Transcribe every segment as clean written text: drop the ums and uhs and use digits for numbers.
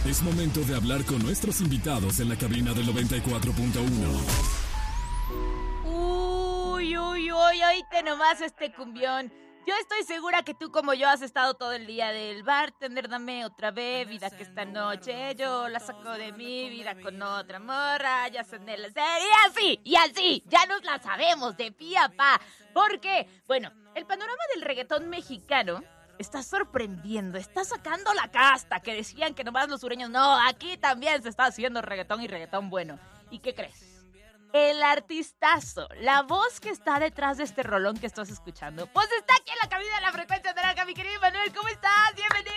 Es momento de hablar con nuestros invitados en la cabina del 94.1. Uy, oíte nomás este cumbión. Yo estoy segura que tú como yo has estado todo el día del bartender, dame otra bebida que esta noche yo la saco de mi vida con otra morra, ya son de la serie, y así, ya nos la sabemos de pie a pa. ¿Por qué? Bueno, el panorama del reggaetón mexicano está sorprendiendo, está sacando la casta, que decían que nomás los sureños, no, aquí también se está haciendo reggaetón y reggaetón bueno. ¿Y qué crees? El artistazo, la voz que está detrás de este rolón que estás escuchando, pues está aquí en la cabina de la frecuencia naranja, mi querido Manuel. ¿Cómo estás? ¡Bienvenido!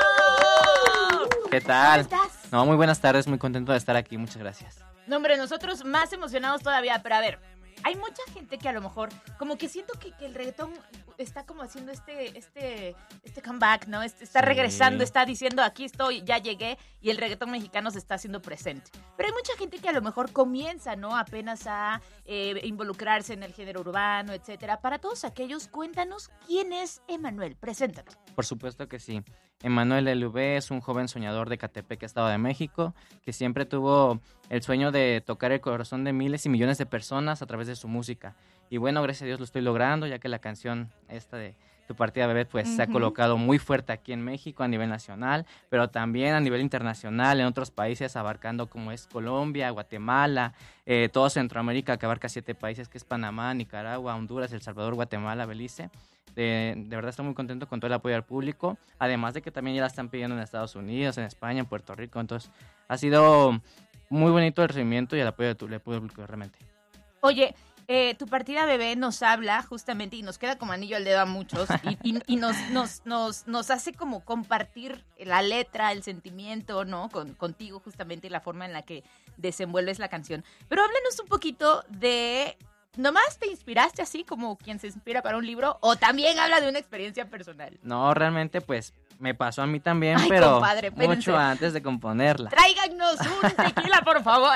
¿Qué tal? ¿Cómo estás? No, muy buenas tardes, muy contento de estar aquí, muchas gracias. No, hombre, nosotros más emocionados todavía, pero a ver, hay mucha gente que a lo mejor, como que siento que el reggaetón está como haciendo este comeback, ¿no? Está regresando, está diciendo, aquí estoy, ya llegué, y el reggaetón mexicano se está haciendo presente. Pero hay mucha gente que a lo mejor comienza, ¿no? Apenas a involucrarse en el género urbano, etcétera. Para todos aquellos, cuéntanos, ¿quién es Emmanuel? Preséntate. Por supuesto que sí. Emmanuel LV es un joven soñador de Catepec, Estado de México, que siempre tuvo el sueño de tocar el corazón de miles y millones de personas a través de su música. Y bueno, gracias a Dios lo estoy logrando, ya que la canción esta de Tu Partida Bebé pues se ha colocado muy fuerte aquí en México a nivel nacional, pero también a nivel internacional en otros países, abarcando como es Colombia, Guatemala, todo Centroamérica, que abarca 7 países, que es Panamá, Nicaragua, Honduras, El Salvador, Guatemala, Belice. De verdad estoy muy contento con todo el apoyo al público, además de que también ya la están pidiendo en Estados Unidos, en España, en Puerto Rico. Entonces ha sido muy bonito el recibimiento y el apoyo del público realmente. Oye, Tu Partida Bebé nos habla justamente y nos queda como anillo al dedo a muchos y nos hace como compartir la letra, el sentimiento, ¿no? Contigo justamente y la forma en la que desenvuelves la canción. Pero háblanos un poquito de... ¿Nomás te inspiraste así como quien se inspira para un libro o también habla de una experiencia personal? No, realmente pues me pasó a mí también, Ay, pero compadre, mucho antes de componerla. Tráiganos un tequila, por favor.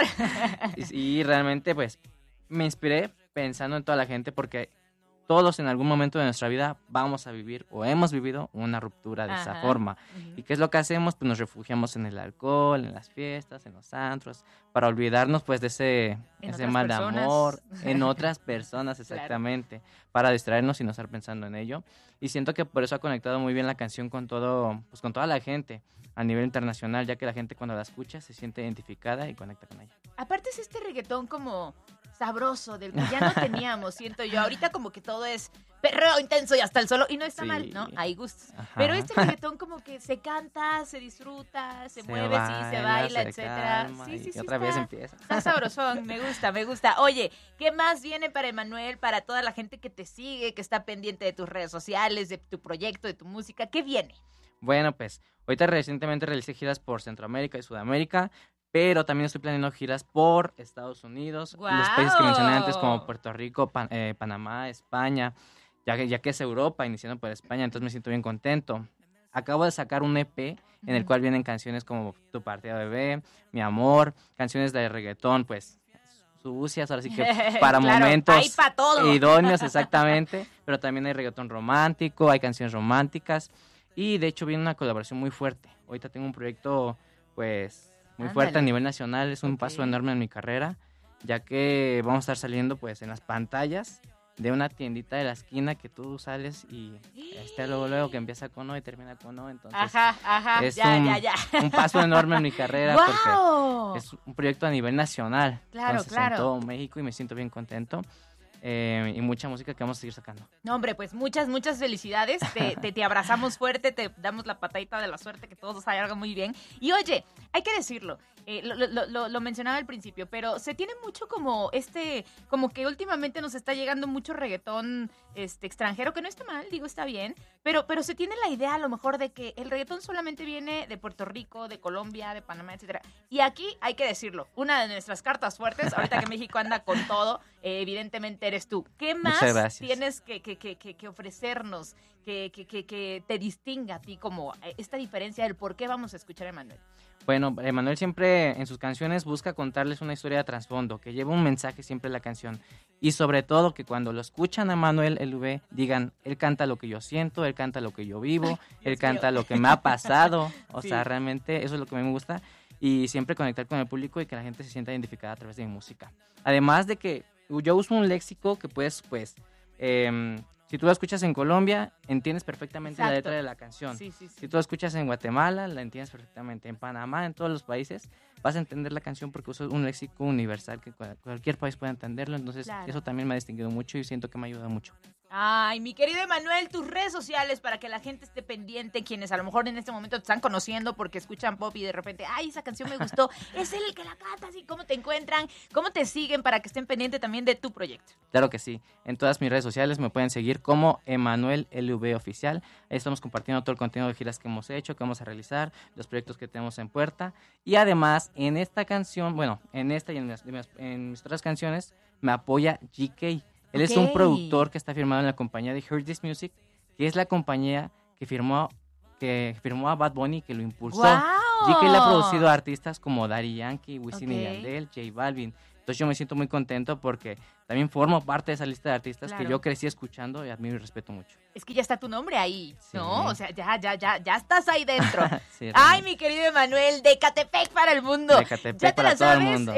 Y realmente pues me inspiré pensando en toda la gente porque todos en algún momento de nuestra vida vamos a vivir o hemos vivido una ruptura de esa forma. ¿Y qué es lo que hacemos? Pues nos refugiamos en el alcohol, en las fiestas, en los antros, para olvidarnos pues de ese mal de amor, en otras personas exactamente, claro. Para distraernos y no estar pensando en ello. Y siento que por eso ha conectado muy bien la canción con pues con toda la gente a nivel internacional, ya que la gente cuando la escucha se siente identificada y conecta con ella. Aparte es este reggaetón como sabroso, del que ya no teníamos, siento yo. Ahorita como que todo es perreo intenso y hasta el solo, y no está mal, ¿no? Hay gustos. Ajá. Pero este reggaetón como que se canta, se disfruta, se mueve, se baila, etcétera. Sí, otra vez empieza. Está sabrosón, me gusta. Oye, ¿qué más viene para Emmanuel, para toda la gente que te sigue, que está pendiente de tus redes sociales, de tu proyecto, de tu música? ¿Qué viene? Bueno, pues ahorita recientemente realicé giras por Centroamérica y Sudamérica, pero también estoy planeando giras por Estados Unidos, ¡Guau! Los países que mencioné antes como Puerto Rico, Panamá, España, ya que es Europa, iniciando por España, entonces me siento bien contento. Acabo de sacar un EP en el cual vienen canciones como Tu Partida Bebé, Mi Amor, canciones de reggaetón, pues sucias, ahora sí que para claro, momentos idóneos exactamente, pero también hay reggaetón romántico, hay canciones románticas y de hecho viene una colaboración muy fuerte. Ahorita tengo un proyecto pues muy fuerte a nivel nacional, es un paso enorme en mi carrera, ya que vamos a estar saliendo pues en las pantallas de una tiendita de la esquina que tú sales y luego que empieza con O y termina con O, entonces es un paso enorme en mi carrera. ¡Wow! Porque es un proyecto a nivel nacional, entonces en todo México y me siento bien contento. Y mucha música que vamos a seguir sacando. No, hombre, pues muchas felicidades. Te abrazamos fuerte, te damos la patadita de la suerte, que todo salga muy bien. Y oye, hay que decirlo, lo mencionaba al principio, pero se tiene mucho como que últimamente nos está llegando mucho reggaetón extranjero, que no está mal, digo, está bien, pero se tiene la idea a lo mejor de que el reggaetón solamente viene de Puerto Rico, de Colombia, de Panamá, etcétera. Y aquí hay que decirlo, una de nuestras cartas fuertes, ahorita que México anda con todo, evidentemente eres tú. ¿Qué más tienes que ofrecernos, que te distinga a ti como esta diferencia del por qué vamos a escuchar a Emanuel? Bueno, Emanuel siempre en sus canciones busca contarles una historia de trasfondo, que lleva un mensaje siempre la canción. Y sobre todo que cuando lo escuchan a Emanuel LV, digan, él canta lo que yo siento, él canta lo que yo vivo, él canta lo que me ha pasado. O sea, realmente eso es lo que a mí me gusta. Y siempre conectar con el público y que la gente se sienta identificada a través de mi música. Además de que yo uso un léxico que puedes, si tú lo escuchas en Colombia, entiendes perfectamente la letra de la canción. Sí. Si tú lo escuchas en Guatemala, la entiendes perfectamente. En Panamá, en todos los países, vas a entender la canción porque uso un léxico universal que cualquier país puede entenderlo. Entonces, eso también me ha distinguido mucho y siento que me ayuda mucho. Ay, mi querido Emanuel, tus redes sociales para que la gente esté pendiente, quienes a lo mejor en este momento te están conociendo porque escuchan pop y de repente, ay, esa canción me gustó, es él el que la canta, así, ¿cómo te encuentran? ¿Cómo te siguen para que estén pendientes también de tu proyecto? Claro que sí, en todas mis redes sociales me pueden seguir como Emanuel LV Oficial, ahí estamos compartiendo todo el contenido de giras que hemos hecho, que vamos a realizar, los proyectos que tenemos en puerta, y además en esta canción, bueno, en esta y en mis otras canciones, me apoya GK. Él es un productor que está firmado en la compañía de Hear This Music, que es la compañía que firmó a Bad Bunny, que lo impulsó. ¡Wow! GK le ha producido a artistas como Daddy Yankee, Wisin y Yandel, J Balvin. Entonces yo me siento muy contento porque también formo parte de esa lista de artistas que yo crecí escuchando y admiro y respeto mucho. Es que ya está tu nombre ahí, ¿no? Sí. O sea, ya estás ahí dentro. Sí, ay, mi querido Emanuel, de Ecatepec para el mundo. De Ecatepec ya te para todo el mundo.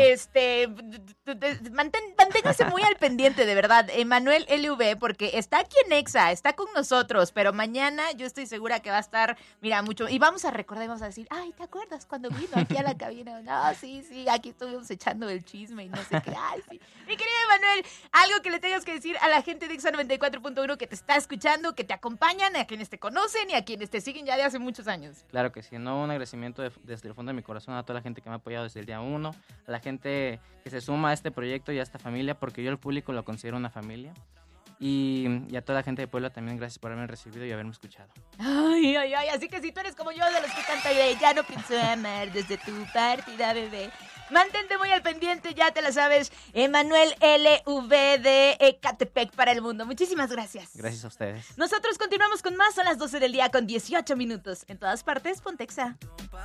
Manténgase muy al pendiente, de verdad. Emanuel LV, porque está aquí en Exa, está con nosotros, pero mañana yo estoy segura que va a estar, mira, mucho. Y vamos a recordar y vamos a decir, ay, ¿te acuerdas cuando vino aquí a la cabina? No, sí, aquí estuvimos echando el chisme y no sé qué. Ay, sí. Mi querido Emanuel, algo que le tengas que decir a la gente de Exa 94.1 que te está escuchando, que te acompañan, a quienes te conocen y a quienes te siguen ya de hace muchos años. Claro que sí, un agradecimiento desde el fondo de mi corazón a toda la gente que me ha apoyado desde el día 1, a la gente que se suma a este proyecto y a esta familia, porque yo el público lo considero una familia. Y a toda la gente de Puebla también, gracias por haberme recibido y haberme escuchado. Ay, así que si tú eres como yo, de los que canta de ya no pienso amar desde tu partida, bebé. Mantente muy al pendiente, ya te la sabes. Emanuel LV de Ecatepec para el mundo. Muchísimas gracias. Gracias a ustedes. Nosotros continuamos con más, son las 12 del día con 18 minutos. En todas partes, Pontexa.